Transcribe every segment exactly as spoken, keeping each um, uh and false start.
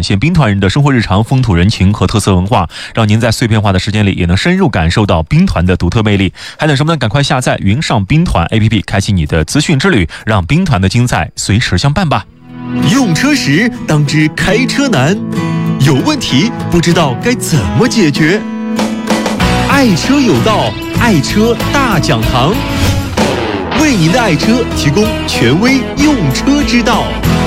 现兵团人的生活日常、风土人情和特色文化，让您在碎片化的时间里也能深入感受到兵团的独特魅力。还等什么呢？赶快下载云上兵团 A P P， 开启你的资讯之旅，让兵团的精彩随时相伴吧。 用车时当知开车难，有问题不知道该怎么解决。爱车有道，爱车大讲堂，为您的爱车提供权威用车之道。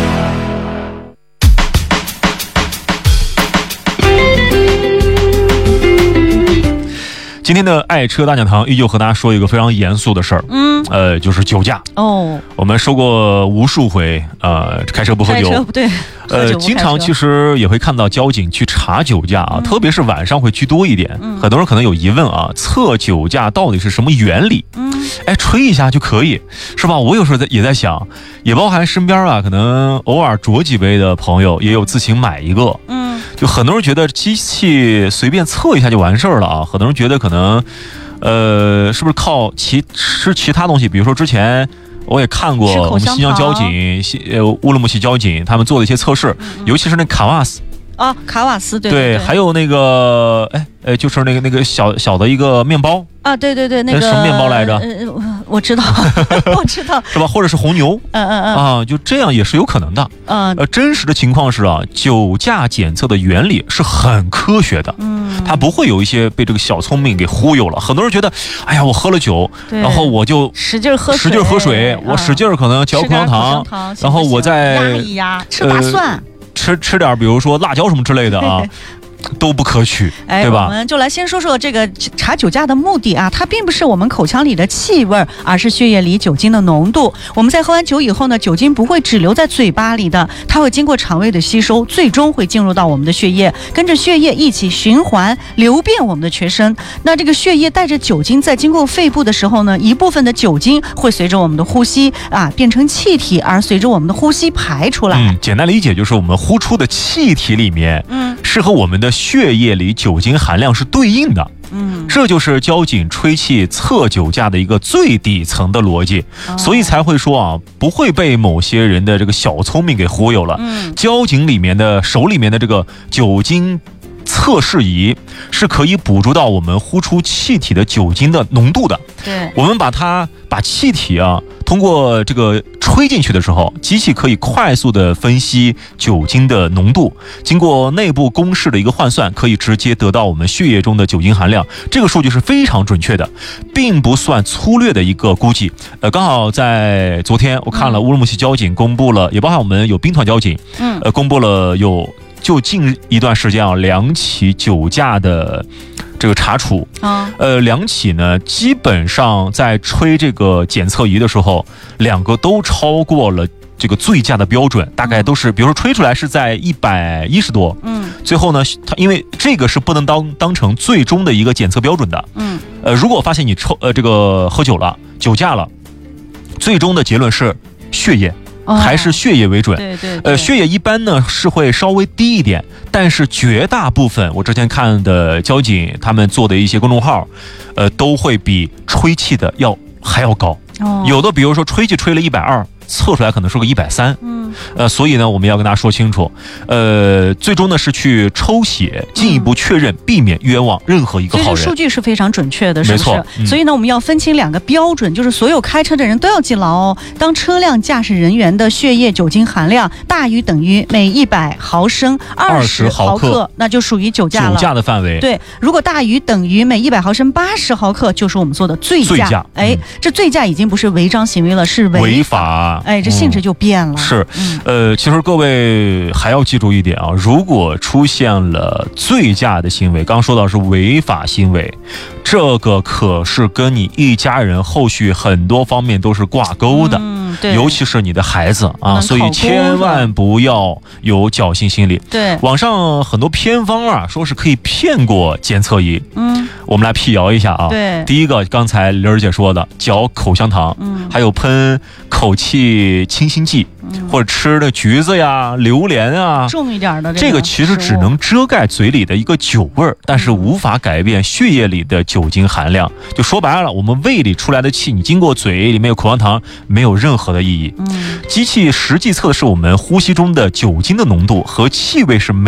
今天的爱车大讲堂依旧和大家说一个非常严肃的事儿，嗯，呃，就是酒驾。哦，我们说过无数回，呃，开车不喝酒， 开车不对， 呃，经常其实也会看到交警去查酒驾啊，嗯、特别是晚上会居多一点。嗯、很多人可能有疑问啊，测酒驾到底是什么原理？嗯，哎，吹一下就可以，是吧？我有时候也在想，也包含身边啊，可能偶尔酌几杯的朋友也有自行买一个。嗯。就很多人觉得机器随便测一下就完事儿了啊，很多人觉得可能，呃，是不是靠其吃其他东西？比如说之前我也看过我们新疆交警、呃乌鲁木齐交警他们做的一些测试，嗯、尤其是那卡瓦斯啊，卡瓦斯对对, 对，还有那个哎哎，就是那个那个小小的一个面包。 啊，对对对，那个什么面包来着？ 呃，我知道，我知道， 是吧？或者是红牛， 嗯嗯嗯， 啊，就这样也是有可能的。 嗯， 呃，真实的情况是啊，酒驾检测的原理是很科学的，嗯，它不会有一些被这个小聪明给忽悠了。很多人觉得，哎呀，我喝了酒，然后我就使劲喝水， 使劲喝水，我使劲可能嚼口香糖，然后我再压一压，吃大蒜，呃、 吃吃点，比如说辣椒什么之类的啊。都不可取， 哎， 对吧？ 我们就来先说说这个查酒驾的目的啊，它并不是我们口腔里的气味，而是血液里酒精的浓度。我们在喝完酒以后呢，酒精不会只留在嘴巴里的，它会经过肠胃的吸收，最终会进入到我们的血液，跟着血液一起循环流遍我们的全身。那这个血液带着酒精在经过肺部的时候呢，一部分的酒精会随着我们的呼吸啊变成气体，而随着我们的呼吸排出来。 嗯，简单理解就是我们呼出的气体里面，嗯，是和我们的血液里酒精含量是对应的，嗯，这就是交警吹气测酒驾的一个最底层的逻辑，哦、所以才会说啊，不会被某些人的这个小聪明给忽悠了。嗯，交警里面的手里面的这个酒精测试仪是可以捕捉到我们呼出气体的酒精的浓度的。 对， 我们把它把气体啊通过这个吹进去的时候，机器可以快速的分析酒精的浓度，经过内部公式的一个换算，可以直接得到我们血液中的酒精含量。这个数据是非常准确的，并不算粗略的一个估计。呃，刚好在昨天我看了乌鲁木齐交警公布了，也包含我们有兵团交警，嗯，呃，公布了有就近一段时间啊两起酒驾的这个查处，啊，呃，两起呢，基本上在吹这个检测仪的时候，两个都超过了这个醉驾的标准，大概都是，比如说吹出来是在一百一十多，嗯，最后呢，它因为这个是不能当当成最终的一个检测标准的，嗯，呃，如果发现你抽呃这个喝酒了，酒驾了，最终的结论是血液。还是血液为准， 对对对， 呃，血液一般呢是会稍微低一点，但是绝大部分我之前看的交警他们做的一些公众号，呃，都会比吹气的要还要高，哦、有的比如说吹气吹了一百二。测出来可能是个一百三，嗯，呃，所以呢，我们要跟大家说清楚，呃，最终呢是去抽血，进一步确认，避免冤枉任何一个好人。 所以这数据是非常准确的，是不是？ 没错。 嗯、所以呢，我们要分清两个标准，就是所有开车的人都要记牢哦。当车辆驾驶人员的血液酒精含量大于等于每一百毫升二十毫克，那就属于酒驾了。 酒驾的范围。 对，如果大于等于每一百毫升八十毫克，就是我们说的醉驾。 醉驾。 哎，嗯、这醉驾已经不是违章行为了，是违违法。 哎，这性质就变了。 嗯、是，呃，其实各位还要记住一点啊，如果出现了醉驾的行为，刚说到是违法行为，这个可是跟你一家人后续很多方面都是挂钩的。嗯，对，尤其是你的孩子啊，所以千万不要有侥幸心理。 对， 网上很多偏方啊，说是可以骗过检测仪。嗯，我们来辟谣一下啊。 对， 第一个，刚才玲儿姐说的，嚼口香糖，嗯，还有喷口气清新剂，嗯、或者吃的橘子呀、榴莲啊， 重一点的这个， 这个其实只能遮盖嘴里的一个酒味儿，但是无法改变血液里的酒精含量。就说白了，我们胃里出来的气，你经过嘴里面有口香糖，没有任何的意义。嗯，机器实际测的是我们呼吸中的酒精的浓度和气味是没